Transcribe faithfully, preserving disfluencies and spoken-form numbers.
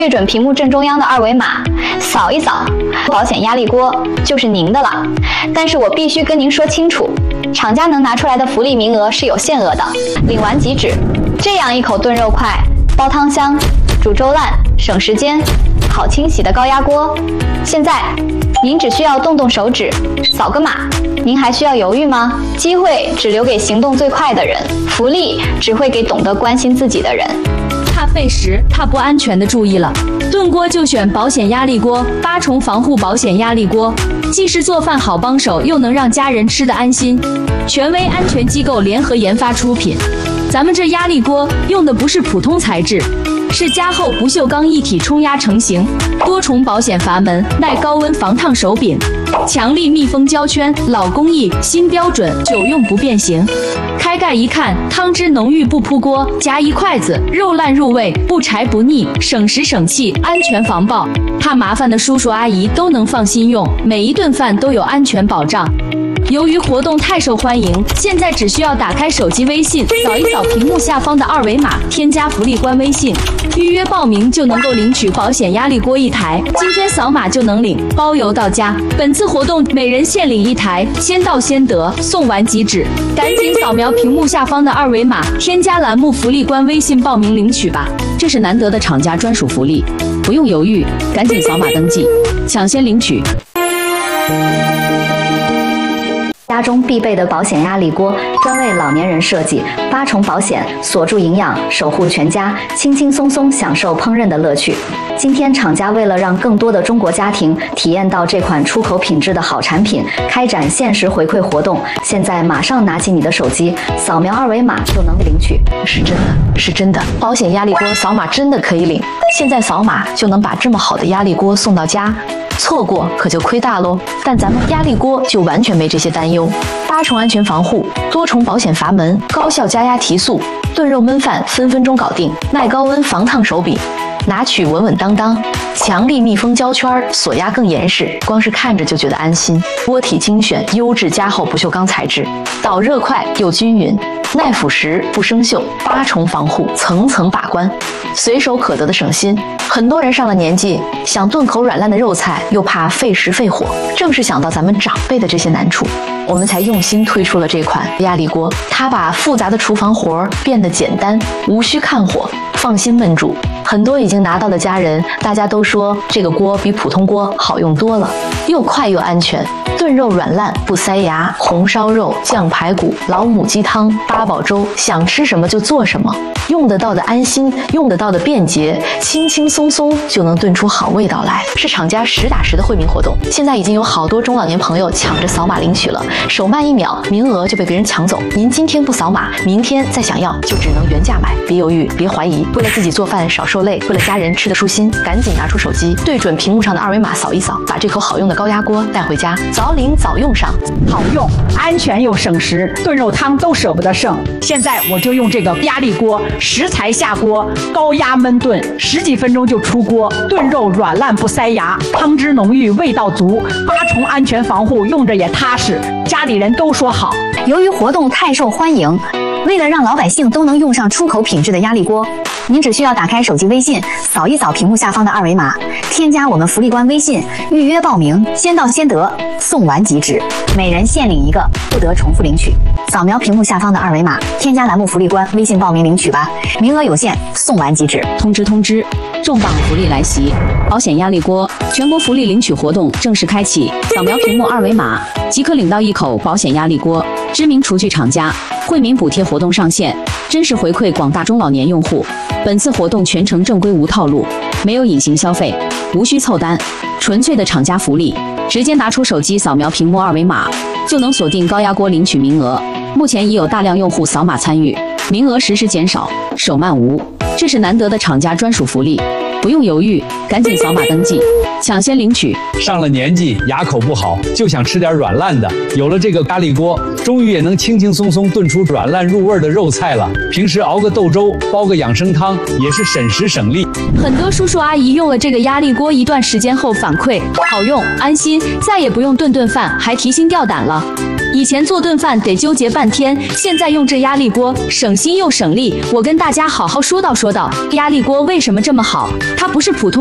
对准屏幕正中央的二维码，扫一扫，保险压力锅就是您的了。但是我必须跟您说清楚，厂家能拿出来的福利名额是有限额的，领完即止。这样一口炖肉快、煲汤香、煮粥烂、省时间、好清洗的高压锅，现在您只需要动动手指，扫个码。您还需要犹豫吗？机会只留给行动最快的人，福利只会给懂得关心自己的人。 怕费时、怕不安全的注意了，炖锅就选保险压力锅，八重防护保险压力锅，既是做饭好帮手，又能让家人吃得安心。权威安全机构联合研发出品，咱们这压力锅用的不是普通材质，是加厚不锈钢一体冲压成型，多重保险阀门，耐高温防烫手柄，强力密封胶圈，老工艺新标准，久用不变形。开盖一看，汤汁浓郁不扑锅，夹一筷子，肉烂入味，不柴不腻，省时省气，安全防爆。怕麻烦的叔叔阿姨都能放心用，每一顿饭都有安全保障。由于活动太受欢迎，现在只需要打开手机微信，扫一扫屏幕下方的二维码，添加福利官微信，预约报名就能够领取保险压力锅一台，今天扫码就能领，包邮到家。本次活动每人限领一台，先到先得，送完即止。赶紧扫描屏幕下方的二维码，添加栏目福利官微信报名领取吧，这是难得的厂家专属福利，不用犹豫，赶紧扫码登记，抢先领取。 家中必备的保险压力锅，专为老年人设计，八重保险，锁住营养，守护全家，轻轻松松享受烹饪的乐趣。今天厂家为了让更多的中国家庭体验到这款出口品质的好产品，开展限时回馈活动。现在马上拿起你的手机，扫描二维码就能领取。 是真的，是真的，保险压力锅扫码真的可以领，现在扫码就能把这么好的压力锅送到家。错过可就亏大喽！但咱们压力锅就完全没这些担忧，八重安全防护，多重保险阀门，高效加压提速，炖肉焖饭分分钟搞定，耐高温防烫手柄，拿取稳稳当当，强力密封胶圈，锁压更严实，光是看着就觉得安心。锅体精选优质加厚不锈钢材质，导热快又均匀，耐腐蚀不生锈，八重防护，层层把关，随手可得的省心。很多人上了年纪，想炖口软烂的肉菜，又怕费时费火，正是想到咱们长辈的这些难处，我们才用心推出了这款压力锅。它把复杂的厨房活儿变得简单，无需看火，放心焖煮。很多已经拿到的家人，大家都说这个锅比普通锅好用多了，又快又安全，炖肉软烂不塞牙，红烧肉、酱排骨、老母鸡汤、八宝粥，想吃什么就做什么，用得到的安心，用得到的便捷，轻轻松松就能炖出好味道来。是厂家实打实的惠民活动，现在已经有好多中老年朋友抢着扫码领取了，手慢一秒，名额就被别人抢走。您今天不扫码，明天再想要就只能原价买，别犹豫，别怀疑，为了自己做饭少受累，为了家人吃得舒心，赶紧拿出手机，对准屏幕上的二维码扫一扫，把这口好用的高压锅带回家，早领早用上。 好用、安全又省时，炖肉汤都舍不得剩。现在我就用这个压力锅，食材下锅，高压焖炖，十几分钟就出锅，炖肉软烂不塞牙，汤汁浓郁，味道足，八重安全防护，用着也踏实，家里人都说好。 由于活动太受欢迎，为了让老百姓都能用上出口品质的压力锅，您只需要打开手机微信，扫一扫屏幕下方的二维码，添加我们福利官微信，预约报名，先到先得，送完即止，每人限领一个，不得重复领取。扫描屏幕下方的二维码，添加栏目福利官微信报名领取吧，名额有限，送完即止。 通知通知，重磅福利来袭！保险压力锅全国福利领取活动正式开启，扫描屏幕二维码即可领到一口保险压力锅。知名厨具厂家惠民补贴活动上线，真实回馈广大中老年用户。本次活动全程正规无套路，没有隐形消费，无需凑单，纯粹的厂家福利。直接拿出手机扫描屏幕二维码，就能锁定高压锅领取名额。目前已有大量用户扫码参与，名额实时减少，手慢无。这是难得的厂家专属福利，不用犹豫，赶紧扫码登记，抢先领取。 上了年纪，牙口不好，就想吃点软烂的，有了这个压力锅，终于也能轻轻松松炖出软烂入味的肉菜了。平时熬个豆粥，煲个养生汤，也是省时省力。 很多叔叔阿姨用了这个压力锅一段时间后反馈，好用、安心，再也不用炖炖饭还提心吊胆了。 以前做顿饭得纠结半天，现在用这压力锅省心又省力。我跟大家好好说道说道，压力锅为什么这么好？它不是普通